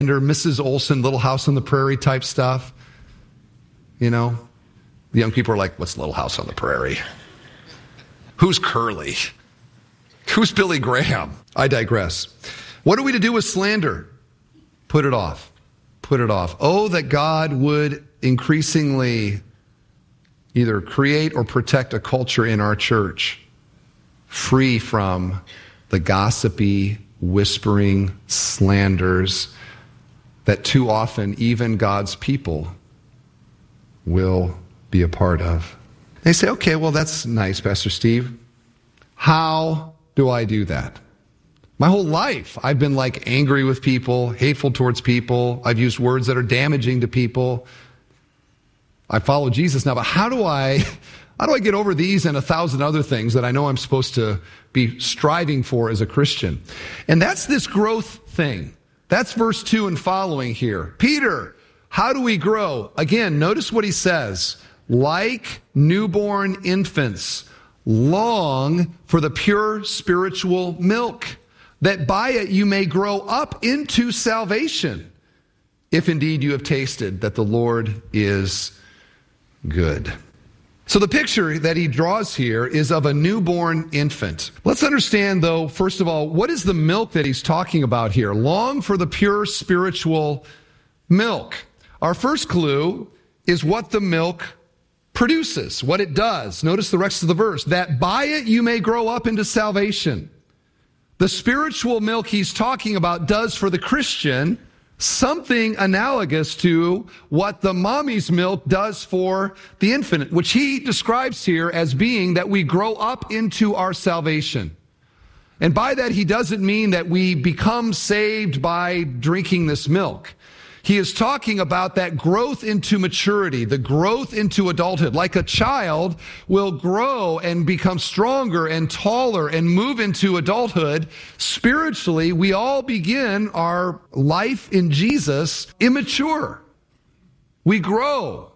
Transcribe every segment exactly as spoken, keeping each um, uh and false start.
Or Missus Olsen, Little House on the Prairie type stuff. You know, the young people are like, what's Little House on the Prairie? Who's Curly? Who's Billy Graham? I digress. What are we to do with slander? Put it off. Put it off. Oh, that God would increasingly either create or protect a culture in our church free from the gossipy, whispering slanders that too often even God's people will be a part of. They say, okay, well, that's nice, Pastor Steve. How do I do that? My whole life, I've been like angry with people, hateful towards people. I've used words that are damaging to people. I follow Jesus now, but how do I, how do I get over these and a thousand other things that I know I'm supposed to be striving for as a Christian? And that's this growth thing. That's verse two and following here. Peter, how do we grow? Again, notice what he says. Like newborn infants, long for the pure spiritual milk, that by it you may grow up into salvation, if indeed you have tasted that the Lord is good. So the picture that he draws here is of a newborn infant. Let's understand, though, first of all, what is the milk that he's talking about here? Long for the pure spiritual milk. Our first clue is what the milk produces, what it does. Notice the rest of the verse, that by it you may grow up into salvation. The spiritual milk he's talking about does for the Christian something analogous to what the mommy's milk does for the infant, which he describes here as being that we grow up into our salvation. And by that, he doesn't mean that we become saved by drinking this milk. He is talking about that growth into maturity, the growth into adulthood. Like a child will grow and become stronger and taller and move into adulthood. Spiritually, we all begin our life in Jesus immature. We grow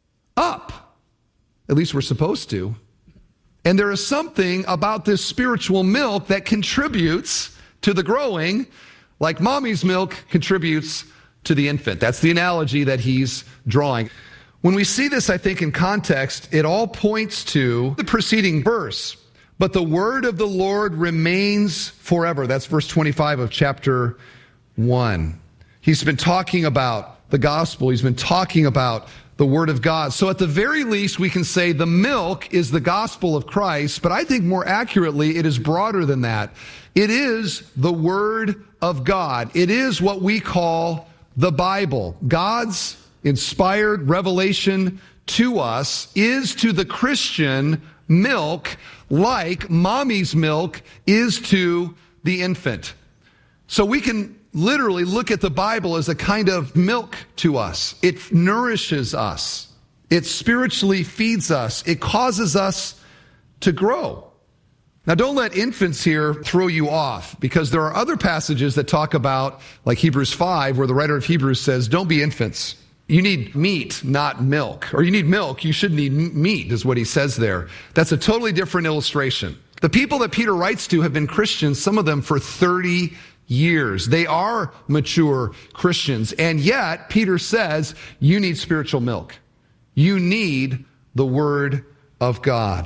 up. At least we're supposed to. And there is something about this spiritual milk that contributes to the growing, like mommy's milk contributes to the infant. That's the analogy that he's drawing. When we see this, I think, in context, it all points to the preceding verse. But the word of the Lord remains forever. That's verse twenty-five of chapter one. He's been talking about the gospel. He's been talking about the word of God. So at the very least, we can say the milk is the gospel of Christ, but I think more accurately, it is broader than that. It is the word of God. It is what we call the Bible. God's inspired revelation to us is to the Christian milk like mommy's milk is to the infant. So we can literally look at the Bible as a kind of milk to us. It nourishes us. It spiritually feeds us. It causes us to grow. Now, don't let infants here throw you off, because there are other passages that talk about, like Hebrews five, where the writer of Hebrews says, don't be infants. You need meat, not milk. Or you need milk, you shouldn't need meat, is what he says there. That's a totally different illustration. The people that Peter writes to have been Christians, some of them for thirty years. They are mature Christians. And yet, Peter says, you need spiritual milk. You need the Word of God.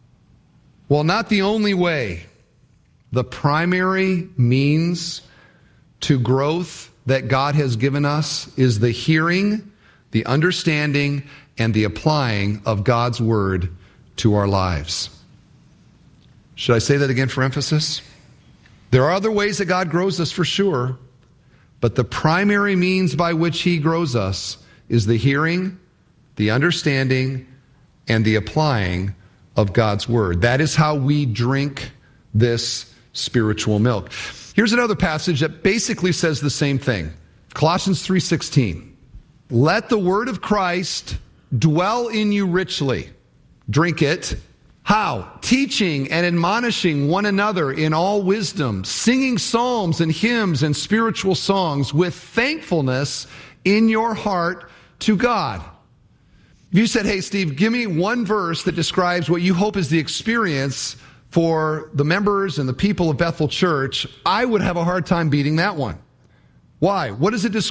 Well, not the only way. The primary means to growth that God has given us is the hearing, the understanding, and the applying of God's Word to our lives. Should I say that again for emphasis? There are other ways that God grows us for sure, but the primary means by which He grows us is the hearing, the understanding, and the applying of God's Word. That is how we drink this spiritual milk. Here's another passage that basically says the same thing. Colossians three sixteen. Let the word of Christ dwell in you richly. Drink it. How? Teaching and admonishing one another in all wisdom, singing psalms and hymns and spiritual songs with thankfulness in your heart to God. If you said, hey, Steve, give me one verse that describes what you hope is the experience for the members and the people of Bethel Church, I would have a hard time beating that one. Why? What does it describe?